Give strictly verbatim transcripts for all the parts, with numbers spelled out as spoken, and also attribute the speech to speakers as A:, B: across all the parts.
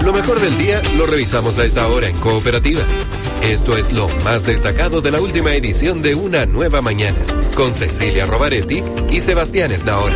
A: Lo mejor del día lo revisamos a esta hora en Cooperativa. Esto es lo más destacado de la última edición de Una Nueva Mañana, con Cecilia Rovaretti y Sebastián Esnaola.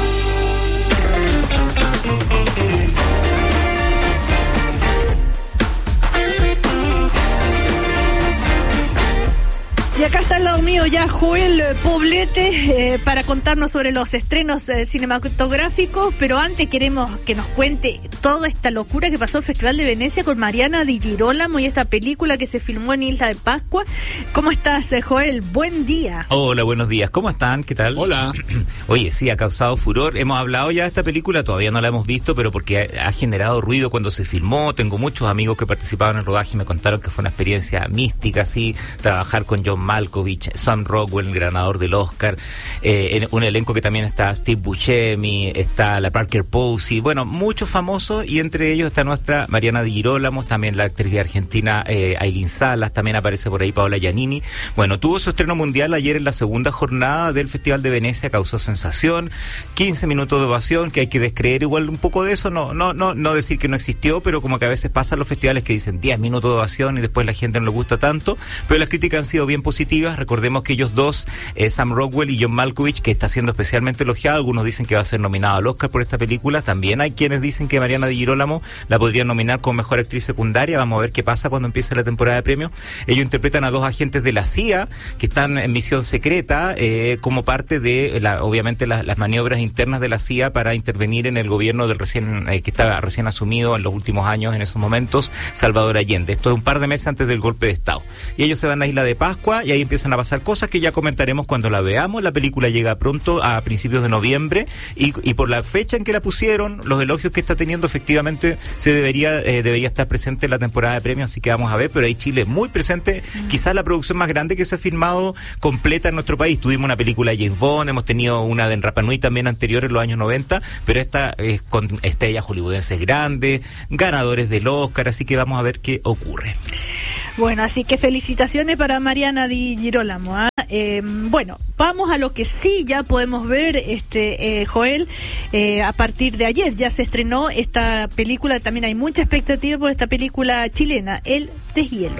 B: Y acá está al lado mío ya Joel Poblete eh, para contarnos sobre los estrenos eh, cinematográficos, pero antes queremos que nos cuente toda esta locura que pasó en el Festival de Venecia con Mariana Di Girolamo y esta película que se filmó en Isla de Pascua. ¿Cómo estás, eh, Joel? Buen día.
C: Hola, buenos días. ¿Cómo están? ¿Qué tal?
D: Hola.
C: Oye, sí, ha causado furor. Hemos hablado ya de esta película, todavía no la hemos visto, pero porque ha, ha generado ruido cuando se filmó. Tengo muchos amigos que participaron en el rodaje y me contaron que fue una experiencia mística, así, trabajar con John Malkovich, Sam Rockwell, el ganador del Oscar, eh, en un elenco que también está Steve Buscemi, está la Parker Posey, bueno, muchos famosos, y entre ellos está nuestra Mariana Di Girolamo, también la actriz de Argentina eh, Ailín Salas, también aparece por ahí Paola Giannini. Bueno, tuvo su estreno mundial ayer en la segunda jornada del Festival de Venecia, causó sensación, quince minutos de ovación, que hay que descreer igual un poco de eso, no no no no decir que no existió, pero como que a veces pasan los festivales que dicen diez minutos de ovación y después la gente no le gusta tanto, pero las críticas han sido bien positivas. Recordemos que ellos dos, eh, Sam Rockwell y John Malkovich, que está siendo especialmente elogiado, algunos dicen que va a ser nominado al Oscar por esta película, también hay quienes dicen que Mariana Di Girolamo la podrían nominar como mejor actriz secundaria. Vamos a ver qué pasa cuando empiece la temporada de premios. Ellos interpretan a dos agentes de la C I A que están en misión secreta eh, como parte de, la, obviamente, la, las maniobras internas de la C I A para intervenir en el gobierno del recién eh, que estaba recién asumido en los últimos años, en esos momentos, Salvador Allende. Esto es un par de meses antes del golpe de Estado. Y ellos se van a Isla de Pascua y ahí empiezan a pasar cosas que ya comentaremos cuando la veamos. La película llega pronto, a principios de noviembre, y, y por la fecha en que la pusieron, los elogios que está teniendo, efectivamente se debería eh, debería estar presente en la temporada de premios, así que vamos a ver, pero ahí Chile muy presente, mm. quizás la producción más grande que se ha filmado completa en nuestro país. Tuvimos una película de James Bond, hemos tenido una de Rapa Nui también anterior en los años noventa, pero esta es con estrellas hollywoodenses grandes, ganadores del Oscar, así que vamos a ver qué ocurre.
B: Bueno, así que felicitaciones para Mariana Di Girolamo. ¿eh? Eh, bueno, vamos a lo que sí ya podemos ver, este eh, Joel, eh, a partir de ayer ya se estrenó esta película, también hay mucha expectativa por esta película chilena, El Deshielo.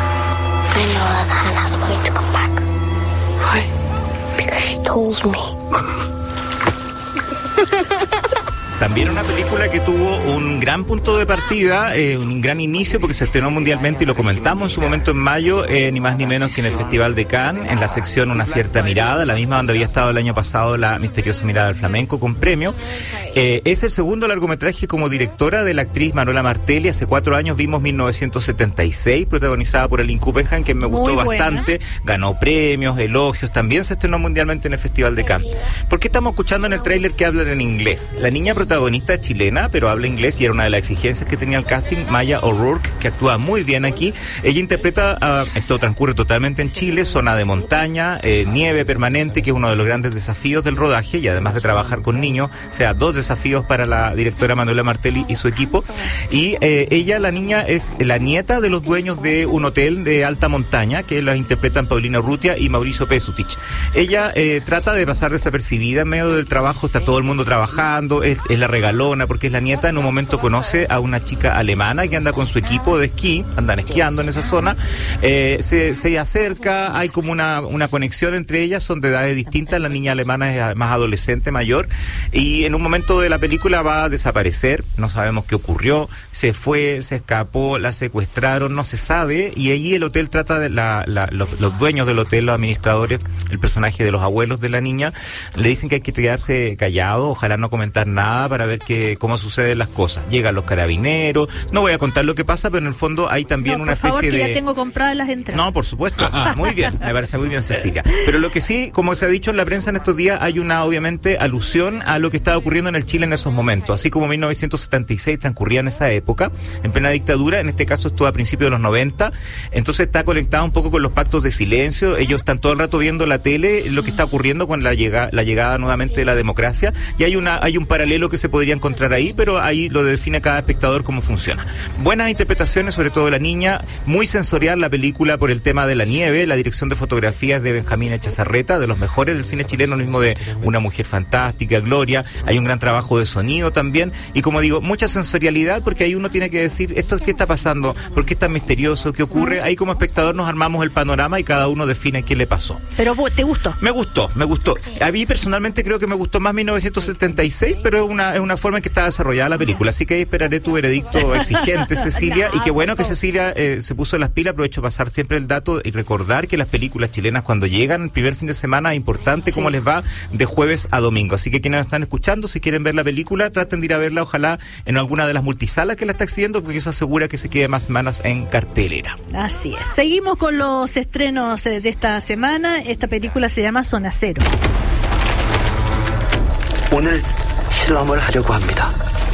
E: I know that Hannah's going to come back. Why? Because she told me.
C: También una película que tuvo un gran punto de partida, eh, un gran inicio, porque se estrenó mundialmente y lo comentamos en su momento en mayo, eh, ni más ni menos que en el Festival de Cannes, en la sección Una Cierta Mirada, la misma donde había estado el año pasado La Misteriosa Mirada del Flamenco con premio. Eh, es el segundo largometraje como directora de la actriz Manuela Martelli. Hace cuatro años vimos mil novecientos setenta y seis, protagonizada por Ellen Kuppenheim, que me gustó bastante, ganó premios, elogios, también se estrenó mundialmente en el Festival de Cannes. ¿Por qué estamos escuchando en el tráiler que hablan en inglés? La niña protagonista chilena, pero habla inglés y era una de las exigencias que tenía el casting, Maya O'Rourke, que actúa muy bien aquí. Ella interpreta, uh, esto transcurre totalmente en Chile, zona de montaña, eh, nieve permanente, que es uno de los grandes desafíos del rodaje, y además de trabajar con niños, o sea, dos desafíos para la directora Manuela Martelli y su equipo. Y eh, ella, la niña, es la nieta de los dueños de un hotel de alta montaña, que la interpretan Paulina Urrutia y Mauricio Pesutich. Ella eh, trata de pasar desapercibida en medio del trabajo, está todo el mundo trabajando, es, es la regalona, porque es la nieta. En un momento conoce a una chica alemana que anda con su equipo de esquí, andan esquiando en esa zona, eh, se, se acerca, hay como una, una conexión entre ellas, son de edades distintas, la niña alemana es más adolescente, mayor, y en un momento de la película va a desaparecer, no sabemos qué ocurrió, se fue, se escapó, la secuestraron, no se sabe, y allí el hotel trata de, la, la, los, los dueños del hotel, los administradores, el personaje de los abuelos de la niña, le dicen que hay que quedarse callado, ojalá no comentar nada para ver que, cómo suceden las cosas. Llegan los carabineros, no voy a contar lo que pasa, pero en el fondo hay también
B: no,
C: una
B: por
C: especie
B: favor, que
C: de...
B: ya tengo compradas las entradas.
C: No, por supuesto, muy bien, me parece muy bien, Cecilia. Pero lo que sí, como se ha dicho en la prensa en estos días, hay una, obviamente, alusión a lo que estaba ocurriendo en el Chile en esos momentos, así como mil novecientos setenta y seis transcurría en esa época, en plena dictadura, en este caso esto a principios de los noventa, entonces está conectado un poco con los pactos de silencio, ellos están todo el rato viendo la tele, lo que está ocurriendo con la llegada, la llegada nuevamente de la democracia, y hay una, hay un paralelo que que se podría encontrar ahí, pero ahí lo define cada espectador cómo funciona. Buenas interpretaciones, sobre todo de la niña, muy sensorial la película por el tema de la nieve, la dirección de fotografías de Benjamín Echazarreta, de los mejores del cine chileno, lo mismo de Una mujer fantástica, Gloria, hay un gran trabajo de sonido también, y como digo, mucha sensorialidad, porque ahí uno tiene que decir, esto qué está pasando, por qué es tan misterioso, qué ocurre, ahí como espectador nos armamos el panorama y cada uno define qué le pasó.
B: Pero ¿te gustó?
C: Me gustó, me gustó. A mí personalmente creo que me gustó más mil novecientos setenta y seis, pero es una, es una forma en que está desarrollada la película, así que ahí esperaré tu veredicto exigente, Cecilia, no, y qué bueno que Cecilia eh, se puso las pilas. Aprovecho pasar siempre el dato y recordar que las películas chilenas cuando llegan el primer fin de semana es importante cómo sí. les va de jueves a domingo, así que quienes están escuchando, si quieren ver la película, traten de ir a verla, ojalá en alguna de las multisalas que la está exhibiendo, porque eso asegura que se quede más semanas en cartelera.
B: Así es. Seguimos con los estrenos de esta semana. Esta película se llama Zona Cero.
D: 오늘 실험을 하려고 합니다.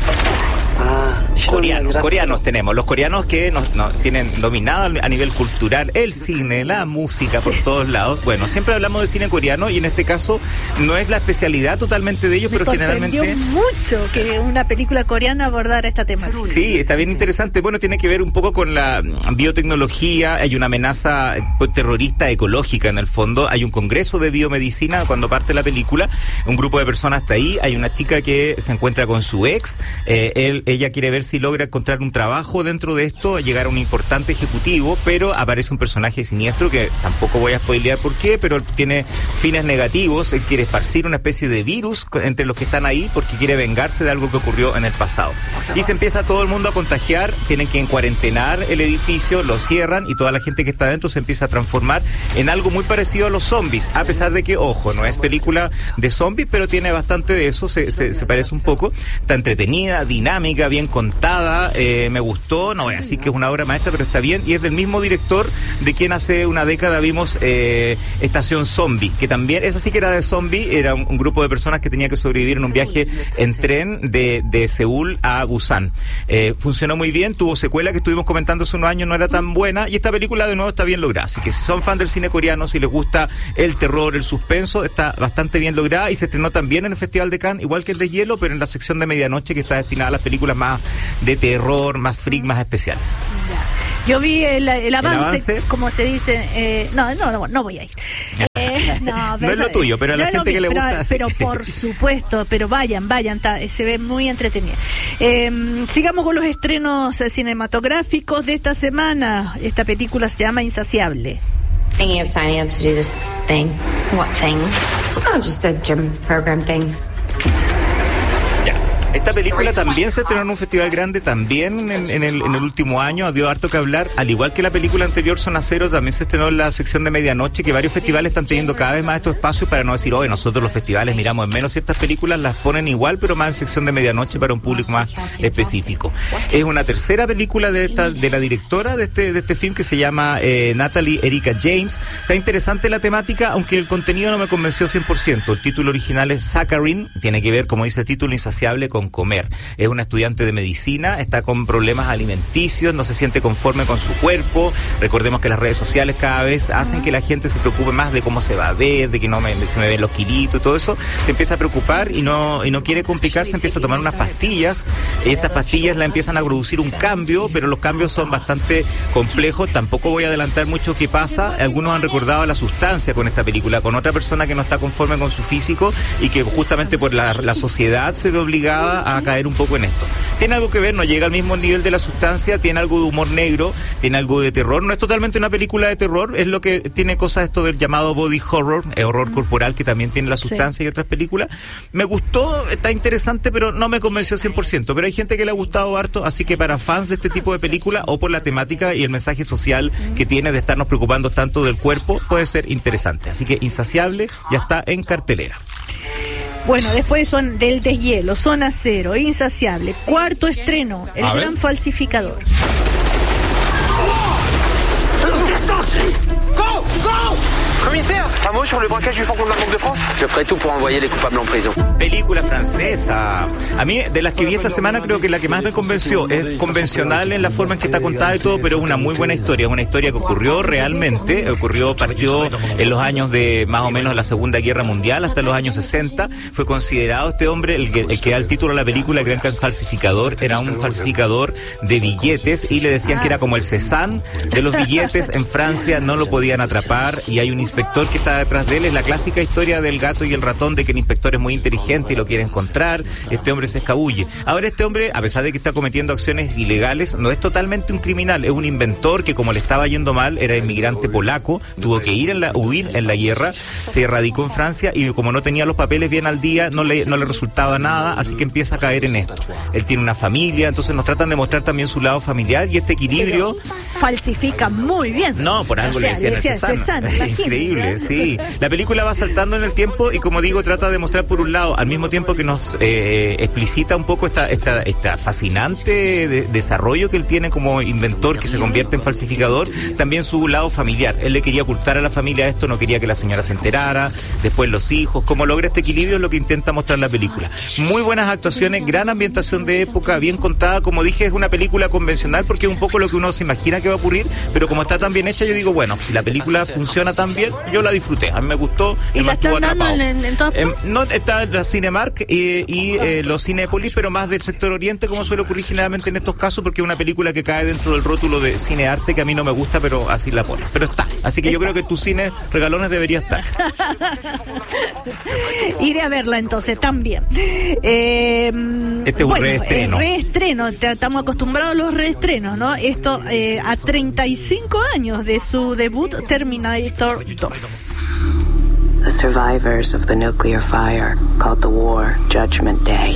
C: Coreanos, coreanos tenemos, los coreanos que nos, nos tienen dominado a nivel cultural el cine, la música por todos lados. Bueno, siempre hablamos de cine coreano y en este caso no es la especialidad totalmente de ellos,
B: Me
C: pero generalmente...
B: Me sorprendió mucho que una película coreana abordara esta temática.
C: Sí, está bien interesante. Bueno, tiene que ver un poco con la biotecnología, hay una amenaza terrorista ecológica en el fondo, hay un congreso de biomedicina cuando parte la película, un grupo de personas está ahí, hay una chica que se encuentra con su ex, eh, él, ella quiere ver si logra encontrar un trabajo dentro de esto, llegar a un importante ejecutivo, pero aparece un personaje siniestro que tampoco voy a spoilear por qué, pero tiene fines negativos. Él quiere esparcir una especie de virus entre los que están ahí porque quiere vengarse de algo que ocurrió en el pasado. Y se empieza todo el mundo a contagiar, tienen que encuarentenar el edificio, lo cierran y toda la gente que está dentro se empieza a transformar en algo muy parecido a los zombies, a pesar de que, ojo, no es película de zombies, pero tiene bastante de eso, se, se, se parece un poco. Está entretenida, dinámica, bien contada, eh, me gustó, no voy a decir que es una obra maestra, pero está bien, y es del mismo director de quien hace una década vimos eh, Estación Zombie, que también, esa sí que era de zombie, era un, un grupo de personas que tenía que sobrevivir en un viaje en tren de, de Seúl a Busan. Eh, funcionó muy bien, tuvo secuela que estuvimos comentando hace unos años, no era tan buena, y esta película de nuevo está bien lograda, así que si son fan del cine coreano, si les gusta el terror, el suspenso, está bastante bien lograda, y se estrenó también en el Festival de Cannes, igual que el de Hielo, pero en la sección de medianoche, que está destinada a las películas más de terror, más freak, más especiales.
B: Yo vi el, el, avance,
C: ¿El avance?
B: como se dice, eh, no, no, no, no voy a ir. Eh, no,
C: no es lo tuyo, pero a la
B: no
C: gente
B: mío,
C: que le
B: pero,
C: gusta.
B: Pero
C: sí.
B: por supuesto, pero vayan, vayan, ta, se ve muy entretenida. Eh, sigamos con los estrenos cinematográficos de esta semana. Esta película se llama Insaciable.
E: Thinking of signing up to do this thing. What thing? Oh, just a gym program thing.
C: Esta película también se estrenó en un festival grande, también en, en, el, en el último año, dio harto que hablar, al igual que la película anterior, Zona Cero, también se estrenó en la sección de medianoche, que varios festivales están teniendo cada vez más estos espacios para no decir, oye, nosotros los festivales miramos en menos ciertas películas, las ponen igual, pero más en sección de medianoche para un público más específico. Es una tercera película de esta, de la directora de este, de este film, que se llama eh, Natalie Erika James. Está interesante la temática, aunque el contenido no me convenció cien por ciento. El título original es Saccharine, tiene que ver, como dice el título, insaciable con comer. Es una estudiante de medicina, está con problemas alimenticios, no se siente conforme con su cuerpo. Recordemos que las redes sociales cada vez hacen que la gente se preocupe más de cómo se va a ver, de que no me, se me ven los kilitos y todo eso. Se empieza a preocupar y no, y no quiere complicarse, empieza a tomar unas pastillas. Estas pastillas la empiezan a producir un cambio, pero los cambios son bastante complejos. Tampoco voy a adelantar mucho qué pasa. Algunos han recordado la sustancia con esta película, con otra persona que no está conforme con su físico y que justamente por la, la sociedad se ve obligada a caer un poco en esto. Tiene algo que ver, no llega al mismo nivel de la sustancia, tiene algo de humor negro, tiene algo de terror, no es totalmente una película de terror, es lo que tiene cosas esto del llamado body horror, eh, horror corporal, que también tiene la sustancia sí. y otras películas. Me gustó, está interesante, pero no me convenció cien por ciento, pero hay gente que le ha gustado harto, así que para fans de este tipo de película, o por la temática y el mensaje social que tiene de estarnos preocupando tanto del cuerpo, puede ser interesante. Así que Insaciable ya está en cartelera.
B: Bueno, después son del Deshielo, Zona Cero, Insaciable, cuarto estreno, El
F: A
B: Gran
F: ver.
B: Falsificador.
D: Go! Go! Commissaire, un mot sur le braquage du Faucon de la Banque de France. Je ferai tout pour envoyer les coupables en prison.
C: Película francesa. A mí, de las que vi esta semana, creo que la que más me convenció. Es convencional en la forma en que está contada y todo, pero es una muy buena historia. Es una historia que ocurrió realmente. Ocurrió, partió en los años de más o menos la Segunda Guerra Mundial, hasta los años sesenta. Fue considerado este hombre, el que, el que da el título a la película, el gran falsificador. Era un falsificador de billetes y le decían que era como el Cézanne de los billetes. En Francia no lo podían atrapar y hay un inspector que está detrás de él. Es la clásica historia del gato y el ratón, de que el inspector es muy inteligente y lo quiere encontrar. Este hombre se escabulle. Ahora este hombre, a pesar de que está cometiendo acciones ilegales, no es totalmente un criminal, es un inventor que, como le estaba yendo mal, era inmigrante polaco, tuvo que ir en la, huir en la guerra, se radicó en Francia y como no tenía los papeles bien al día, no le, no le resultaba nada, así que empieza a caer en esto. Él tiene una familia, entonces nos tratan de mostrar también su lado familiar y este equilibrio.
B: Pero falsifica muy bien.
C: No, por algo
B: o sea,
C: le decían el Cézanne. Increíble, sí. La película va saltando en el tiempo y, como digo, trata de mostrar por un lado, al mismo tiempo que nos eh, explicita un poco esta, esta, esta fascinante de, desarrollo que él tiene como inventor, que se convierte en falsificador, también su lado familiar. Él le quería ocultar a la familia esto, no quería que la señora se enterara, después los hijos. Cómo logra este equilibrio es lo que intenta mostrar la película. Muy buenas actuaciones, gran ambientación de época, bien contada. Como dije, es una película convencional porque es un poco lo que uno se imagina que va a ocurrir, pero como está tan bien hecha, yo digo, bueno, si la película funciona tan bien, yo la disfruté. A mí me gustó.
B: ¿Y la están dando en, en todas
C: eh, No, está la Cinemark eh, y eh, los Cinépolis, pero más del sector oriente, como suele ocurrir generalmente en estos casos, porque es una película que cae dentro del rótulo de cinearte, que a mí no me gusta, pero así la pones. Pero está. Así que yo creo que tu cine regalones debería estar.
B: Iré a verla entonces también. Eh,
C: este es
B: bueno,
C: un reestreno.
B: reestreno. Estamos acostumbrados a los reestrenos, ¿no? Esto eh, a treinta y cinco años de su debut, Terminator dos.
F: The survivors of the nuclear fire called the war Judgment Day.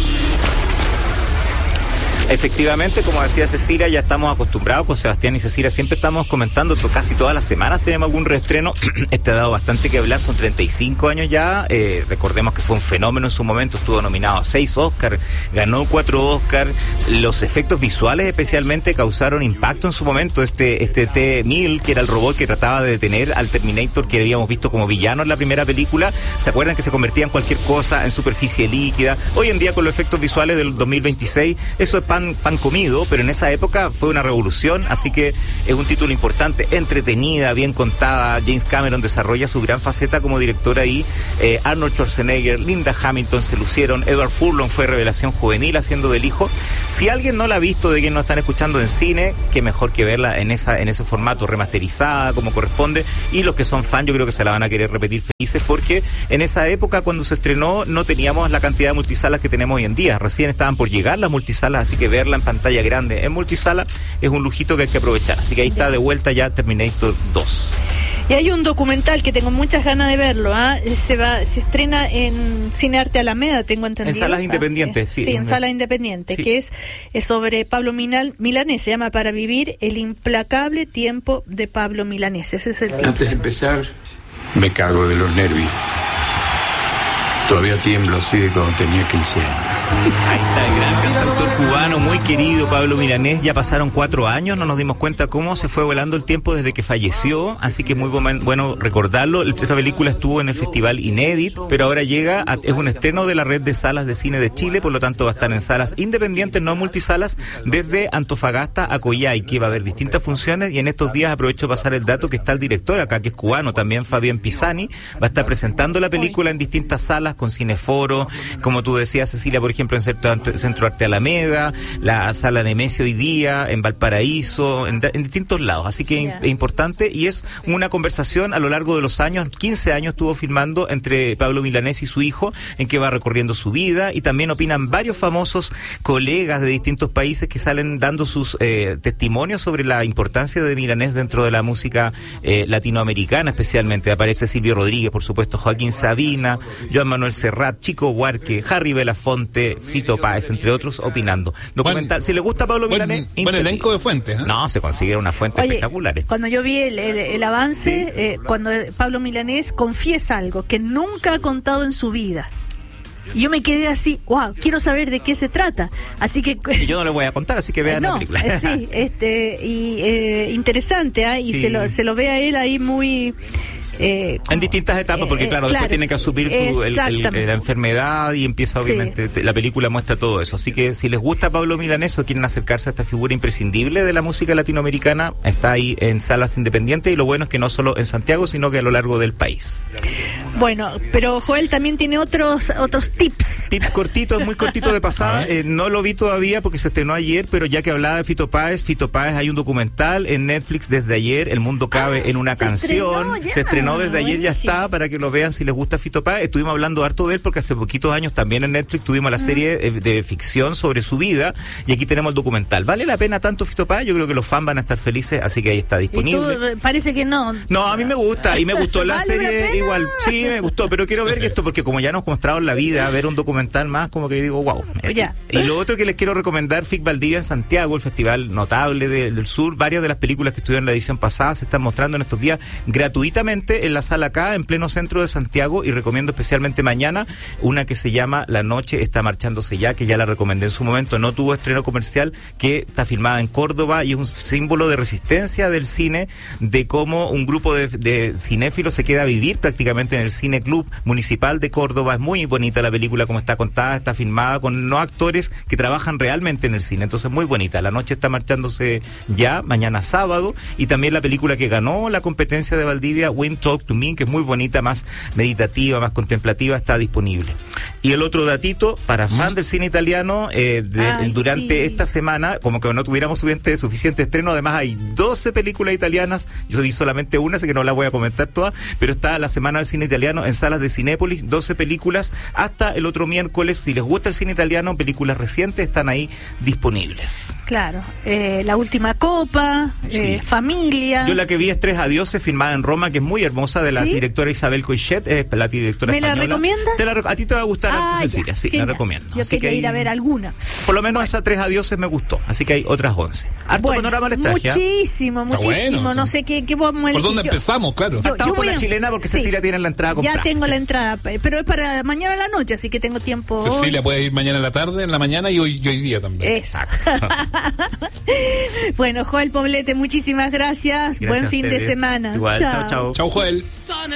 C: Efectivamente, como decía Cecilia, ya estamos acostumbrados con Sebastián y Cecilia, siempre estamos comentando, casi todas las semanas tenemos algún reestreno. Este ha dado bastante que hablar, son treinta y cinco años ya, eh, recordemos que fue un fenómeno en su momento, estuvo nominado a seis Oscars, ganó cuatro Oscars, los efectos visuales especialmente causaron impacto en su momento. Este este T mil, que era el robot que trataba de detener al Terminator que habíamos visto como villano en la primera película, ¿se acuerdan que se convertía en cualquier cosa, en superficie líquida? Hoy en día, con los efectos visuales del dos mil veintiséis, eso es pan pan comido, pero en esa época fue una revolución, así que es un título importante, entretenida, bien contada. James Cameron desarrolla su gran faceta como director ahí. eh, Arnold Schwarzenegger, Linda Hamilton se lucieron, Edward Furlong fue revelación juvenil haciendo del hijo. Si alguien no la ha visto, de quien nos están escuchando en cine, qué mejor que verla en esa en ese formato remasterizada como corresponde, y los que son fan yo creo que se la van a querer repetir felices, porque en esa época cuando se estrenó no teníamos la cantidad de multisalas que tenemos hoy en día, recién estaban por llegar las multisalas, así que verla en pantalla grande en multisala es un lujito que hay que aprovechar. Así que ahí está de vuelta ya Terminator dos.
B: Y hay un documental que tengo muchas ganas de verlo, ¿eh? se va se estrena en Cinearte Alameda, tengo entendido.
C: En salas independientes, sí.
B: Sí, en salas independientes, sí. Que es, es sobre Pablo Minal, Milanés, se llama Para vivir el implacable tiempo de Pablo Milanés. Ese es el título.
G: Antes de empezar, me cago de los nervios. Todavía tiemblo así de cuando tenía quince años.
C: Ahí está el gran cantautor cubano, muy querido, Pablo Milanés. Ya pasaron cuatro años, no nos dimos cuenta cómo se fue volando el tiempo desde que falleció, así que es muy bueno recordarlo. Esta película estuvo en el Festival Inédit, pero ahora llega, a, es un estreno de la red de salas de cine de Chile, por lo tanto va a estar en salas independientes, no multisalas, desde Antofagasta a Coyhaique. Va a haber distintas funciones y en estos días aprovecho de pasar el dato que está el director acá, que es cubano también, Fabián Pisani, va a estar presentando la película en distintas salas, con cineforo, como tú decías, Cecilia, por ejemplo, en Centro, Centro Arte Alameda, la Sala Nemesio hoy día, en Valparaíso, en, en distintos lados. Así que yeah. es importante y es una conversación a lo largo de los años, quince años estuvo filmando entre Pablo Milanés y su hijo, en que va recorriendo su vida, y también opinan varios famosos colegas de distintos países que salen dando sus eh, testimonios sobre la importancia de Milanés dentro de la música eh, latinoamericana, especialmente. Aparece Silvio Rodríguez, por supuesto, Joaquín Sabina, Joan Manuel Serrat, Chico Buarque, Harry Belafonte, Fito Páez, entre otros, opinando. Documental. Buen, si le gusta a Pablo Milanés...
H: Buen, buen elenco de fuentes, ¿eh?
C: No, se consigue una fuente
B: Oye,
C: espectacular.
B: Cuando yo vi el, el, el avance, ¿sí? eh, cuando Pablo Milanés confiesa algo que nunca ha contado en su vida. Y yo me quedé así, wow, quiero saber de qué se trata. Así que
C: y yo no le voy a contar, así que vean
B: no,
C: la película.
B: Eh, sí, este, y eh, interesante, ¿eh? Y sí. se lo se lo ve a él ahí muy Eh,
C: en distintas etapas, porque
B: eh,
C: claro,
B: claro,
C: después tiene que asumir su, el, el, la enfermedad y empieza obviamente, sí. La película muestra todo eso. Así que si les gusta Pablo Milanés o quieren acercarse a esta figura imprescindible de la música latinoamericana, está ahí en salas independientes, y lo bueno es que no solo en Santiago, sino que a lo largo del país.
B: Bueno, pero Joel también tiene otros otros tips.
C: Tips cortitos, muy cortitos de pasada. Eh, no lo vi todavía porque se estrenó ayer, pero ya que hablaba de Fito Páez, Fito Páez hay un documental en Netflix desde ayer, El Mundo Cabe ah, en una se canción. Estrenó se estrenó desde ayer, ya está, para que lo vean si les gusta Fito Páez. Estuvimos hablando harto de él porque hace poquitos años también en Netflix tuvimos la serie de, de ficción sobre su vida, y aquí tenemos el documental. ¿Vale la pena tanto Fito Páez? Yo creo que los fans van a estar felices, así que ahí está disponible.
B: ¿Y tú, parece que no?
C: No, a mí me gusta, y me gustó la
B: ¿Vale
C: serie
B: la
C: igual. Sí, me gustó, pero quiero ver que esto, porque como ya nos mostraron la vida, ver un documental más, como que digo, wow.
B: Ya.
C: Y lo otro que les quiero recomendar, F I C Valdivia en Santiago, el festival notable de, del sur. Varias de las películas que estuvieron en la edición pasada se están mostrando en estos días gratuitamente en la sala acá, en pleno centro de Santiago, y recomiendo especialmente mañana una que se llama La Noche está marchándose ya, que ya la recomendé en su momento, no tuvo estreno comercial, que está filmada en Córdoba y es un símbolo de resistencia del cine, de cómo un grupo de, de cinéfilos se queda a vivir prácticamente en el Cine Club Municipal de Córdoba. Es muy bonita la película como está contada, está filmada con no actores que trabajan realmente en el cine, entonces muy bonita. La Noche está marchándose ya, mañana sábado, y también la película que ganó la competencia de Valdivia, Wind Talk to Me, que es muy bonita, más meditativa, más contemplativa, está disponible. Y el otro datito, para fan mm. del cine italiano, eh, de, Ay, durante sí. esta semana, como que no tuviéramos suficiente, suficiente estreno, además hay doce películas italianas, yo vi solamente una, así que no la voy a comentar todas, pero está la Semana del Cine Italiano en salas de Cinépolis, doce películas, hasta el otro miércoles. Si les gusta el cine italiano, películas recientes están ahí disponibles.
B: Claro, eh, La Última Copa, sí. eh, Familia.
C: Yo la que vi es Tres Adioses, filmada en Roma, que es muy hermosa, de la ¿Sí? directora Isabel Coixet, eh, la directora
B: ¿Me
C: española.
B: ¿Me la recomiendas?
C: Te la, a ti te va a gustar,
B: ah,
C: Cecilia, sí, genial. La recomiendo.
B: Yo
C: así
B: quería
C: que
B: ir a ver alguna.
C: Por lo menos
B: bueno.
C: esas Tres Adioses me gustó, así que hay otras once. Harto
B: bueno,
C: panorama les traje.
B: Muchísimo, muchísimo,
H: bueno,
B: no sé qué, qué vamos a elegir.
H: ¿Por dónde
B: yo,
H: empezamos? Claro.
B: Yo,
C: Estamos
B: yo
C: con la
B: a...
C: chilena porque
B: sí.
C: Cecilia tiene la entrada comprada.
B: Ya tengo la entrada, pero es para mañana a la noche, así que tengo tiempo.
H: Cecilia
B: hoy.
H: puede ir mañana en la tarde, en la mañana y hoy, y hoy día también.
B: Eso. Bueno, Joel Poblete, muchísimas gracias.
C: Gracias
B: Buen fin de semana.
C: Igual, chao, chao.
H: Chao, Joel.